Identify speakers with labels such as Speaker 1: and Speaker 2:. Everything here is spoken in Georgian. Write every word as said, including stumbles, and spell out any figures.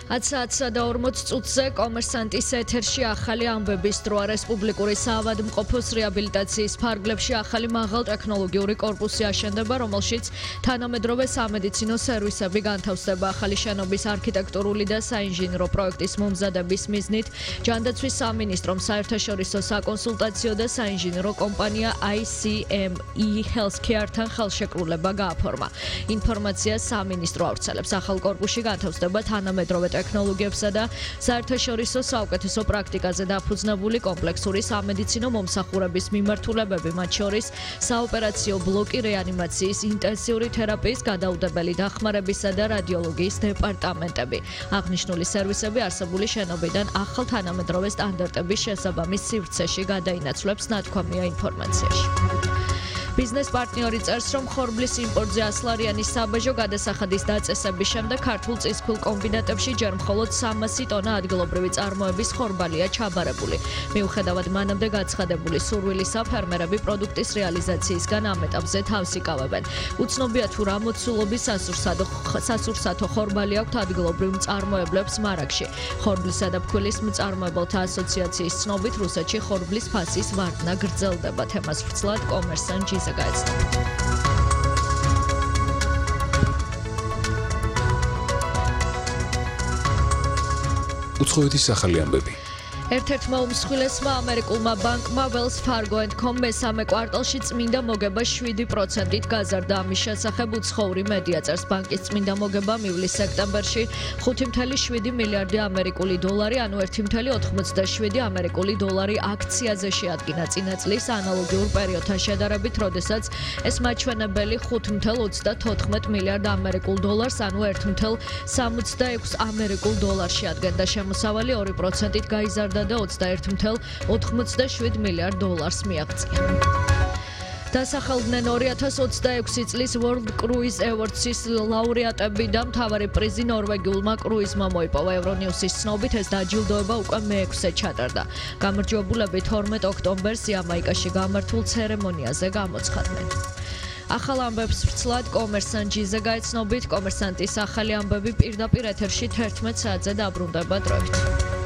Speaker 1: ათი საათსა და ორმოც წუთზე კომერსანტის ეთერში ახალი ამბების დროა. რესპუბლიკური საავადმყოფოს რეაბილიტაციის ფარგლებში ახალი მაღალტექნოლოგიური კორპუსი აშენდება, რომელშიც თანამედროვე სამედიცინო სერვისები განთავსდება. ახალი შენობის არქიტექტურული და საინჟინრო პროექტის მომზადების მიზნით ჯანდაცვის სამინისტრომ საერთაშორისო საკონსულტაციო და საინჟინრო კომპანია I C M E Healthcare-თან ხელშეკრულება გააფორმა. ინფორმაციას სამინისტრო ავრცელებს. ახალ კორპუსში განთავსდება თანამედროვე ტექნოლოგიებსა და საერთაშორისო საუკეთესო პრაქტიკაზე დაფუძნებული კომპლექსური სამედიცინო მომსახურების მიმართულებები, მათ შორის საოპერაციო ბლოკი, რეანიმაციის, ინტენსიური თერაპიის, გადაუდებელი დახმარებისა და რადიოლოგიის დეპარტამენტები. აღნიშნული სერვისები არსებული შენობიდან ახალ თანამედროვე სტანდარტების შესაბამის სივრცეში გადაინაცვლებს, ნათქვამია ინფორმაციაში. ბიზნეს პარტნიორი წერს, რომ ხორბლის იმპორტზე ასლარიანი საბაჟო გადასახადის დაწესების შემდეგ ქართულ წისქვილ კომბინატებში ჯერ მხოლოდ სამასი ტონა ადგილობრივი წარმოების ხორბალია ჩაბარებული. მიუხედავად მანამდე გაცხადებული სურვილისა, ფერმერები პროდუქტის რეალიზაციისგან ამ ეტაპზე თავს იკავებენ. უცნობია თუ რა მოცულობის სასურსათო ხორბალი აქვთ ადგილობრივ მწარმოებლებს მარაგში. ხორბლისა და ფქვილის მწარმოებელთა ასოციაციის ცნობით, რუსეთში ხორბლის ფასის ვარდნა გრძელდება. თემას ვრცლად კომერსანტ ჯიზა გაეცნობა.
Speaker 2: უცხოეთის ახალი ამბები.
Speaker 1: ერთ-ერთმა უმსხვილესმა ამერიკულმა ბანკმა Wells Fargo and Co მესამე კვარტალში წმინდა მოგება შვიდი პროცენტით გაზარდა. ამის შესახებ უცხოური მედია წერს, ბანკის წმინდა მოგება მივლის-სექტემბერში ხუთი მცდე შვიდი მილიარდი ამერიკული დოლარი, ანუ ერთი მცდე ოცდაშვიდი ამერიკული დოლარი აქციაზე შეადგინა წინა წლის ანალოგიურ პერიოდთან შედარებით, როდესაც ეს მაჩვენებელი ხუთი მცდე ოცდათოთხმეტ მილიარდ ამერიკულ დოლარს, ანუ ერთი მცდე სამოცდაექვსი ამერიკულ დოლარს შეადგენდა. შემოსავალი ორი პროცენტით გაიზარდა და ოცდაერთი მცდე ოთხმოცდაშვიდ მილიარდ დოლარს მიაღწია. დასახელდნენ ორი ათას ოცდაექვსი წლის World Cruise Awards-ის ლაურეატები და მთავარი პრიზი ნორვეგიულმა კრუიზმა მოიპოვა. ევრონიუსის ცნობით, ეს დაჯილდოება უკვე მეექვსე ჩატარდა. გამარჯვებულები თორმეტ ოქტომბერს იამაიკაში გამართულ ცერემონიაზე გამოცხადდნენ. ახალ ამბებს ვრცლად კომერსანტ ჯიზა გაეცნობით. კომერსანტის ახალი ამბები პირდაპირ ეთერში თერთმეტ საათზე დაბრუნდება დროებით.